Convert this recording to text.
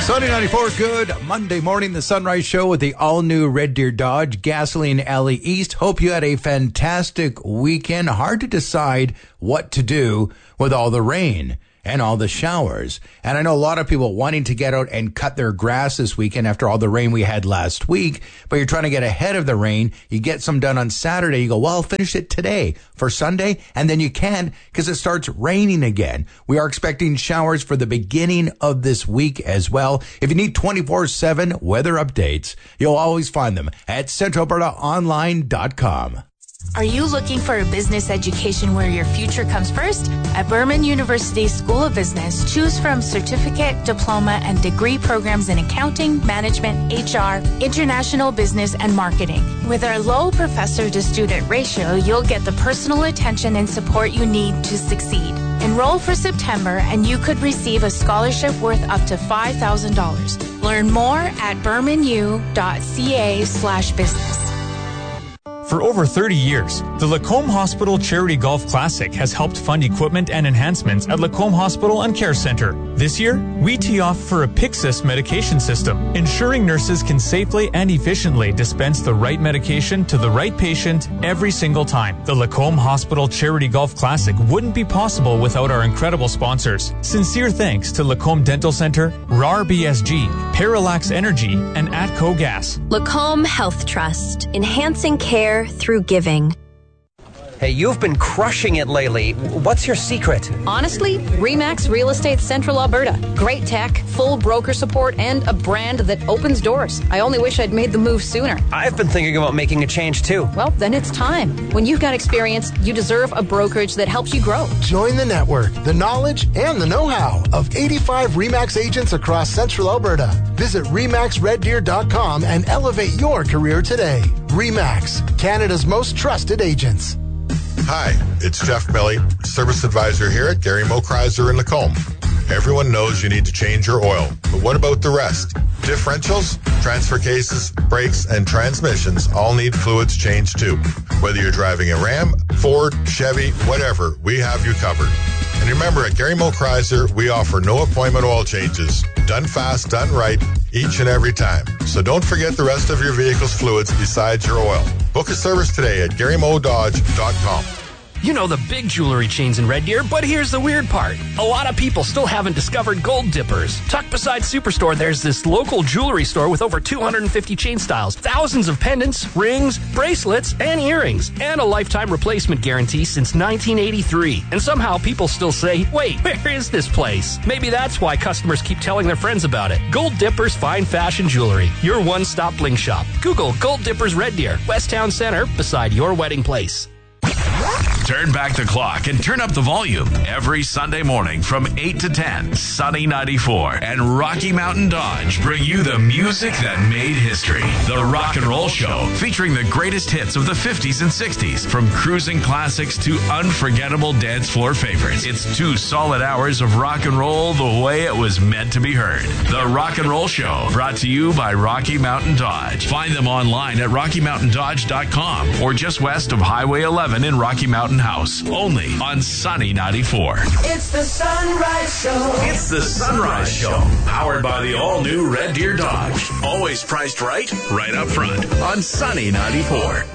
Sunny 94, good Monday morning, the Sunrise Show with the all-new Red Deer Dodge Gasoline Alley East. Hope you had a fantastic weekend. Hard to decide what to do with all the rain and all the showers. And I know a lot of people wanting to get out and cut their grass this weekend after all the rain we had last week, but you're trying to get ahead of the rain. You get some done on Saturday. You go, well, I'll finish it today for Sunday, and then you can't because it starts raining again. We are expecting showers for the beginning of this week as well. If you need 24/7 weather updates, you'll always find them at centralalbertaonline.com. Are you looking for a business education where your future comes first? At Burman University School of Business, choose from certificate, diploma, and degree programs in accounting, management, HR, international business, and marketing. With our low professor-to-student ratio, you'll get the personal attention and support you need to succeed. Enroll for September, and you could receive a scholarship worth up to $5,000. Learn more at burmanu.ca/business. For over 30 years, the Lacombe Hospital Charity Golf Classic has helped fund equipment and enhancements at Lacombe Hospital and Care Center. This year, we tee off for a Pyxis medication system, ensuring nurses can safely and efficiently dispense the right medication to the right patient every single time. The Lacombe Hospital Charity Golf Classic wouldn't be possible without our incredible sponsors. Sincere thanks to Lacombe Dental Center, RAR BSG, Parallax Energy, and Atco Gas. Lacombe Health Trust, enhancing care through giving. Hey, you've been crushing it lately. What's your secret? Honestly, RE/MAX Real Estate Central Alberta. Great tech, full broker support, and a brand that opens doors. I only wish I'd made the move sooner. I've been thinking about making a change too. Well, then it's time. When you've got experience, you deserve a brokerage that helps you grow. Join the network, the knowledge, and the know-how of 85 RE/MAX agents across Central Alberta. Visit RE/MAXRedDeer.com and elevate your career today. RE/MAX, Canada's most trusted agents. Hi, it's Jeff Milley, Service Advisor here at Gary Mo Chrysler in Lacombe. Everyone knows you need to change your oil, but what about the rest? Differentials, transfer cases, brakes, and transmissions all need fluids changed too. Whether you're driving a Ram, Ford, Chevy, whatever, we have you covered. And remember, at Gary Mo Chrysler, we offer no appointment oil changes. Done fast, done right, each and every time. So don't forget the rest of your vehicle's fluids besides your oil. Book a service today at GaryMoDodge.com. You know the big jewelry chains in Red Deer, but here's the weird part. A lot of people still haven't discovered Gold Dippers. Tucked beside Superstore, there's this local jewelry store with over 250 chain styles, thousands of pendants, rings, bracelets, and earrings, and a lifetime replacement guarantee since 1983. And somehow people still say, wait, where is this place? Maybe that's why customers keep telling their friends about it. Gold Dippers Fine Fashion Jewelry, your one-stop bling shop. Google Gold Dippers Red Deer, West Town Center, beside your wedding place. Turn back the clock and turn up the volume every Sunday morning from 8 to 10. Sunny 94 and Rocky Mountain Dodge bring you the music that made history. The Rock and Roll Show, featuring the greatest hits of the 50s and 60s, from cruising classics to unforgettable dance floor favorites. It's 2 solid hours of rock and roll the way it was meant to be heard. The Rock and Roll Show, brought to you by Rocky Mountain Dodge. Find them online at RockyMountainDodge.com or just west of Highway 11 in Rocky Mountain House, only on Sunny 94. It's the Sunrise Show. It's the Sunrise Show, powered by the all-new Red Deer Dodge. Always priced right up front on Sunny 94.